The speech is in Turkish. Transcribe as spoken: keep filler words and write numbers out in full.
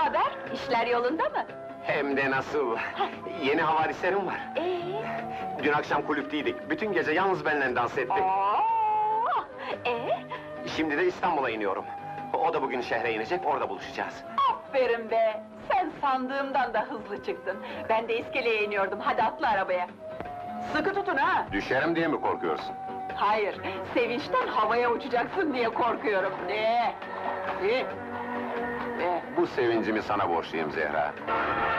haber? İşler yolunda mı? Hem de nasıl! Yeni havadislerim var. Ee? Dün akşam kulüpteydik, bütün gece yalnız benimle dans etti. Aa! Ee? Şimdi de İstanbul'a iniyorum. O da bugün şehre inecek, orada buluşacağız. Aferin be! Sen sandığımdan da hızlı çıktın. Ben de iskeleye iniyordum, hadi atla arabaya. Sıkı tutun ha! Düşerim diye mi korkuyorsun? Hayır, sevinçten havaya uçacaksın diye korkuyorum. Ne? Ne? Ne? Bu sevincimi sana borçluyum Zehra.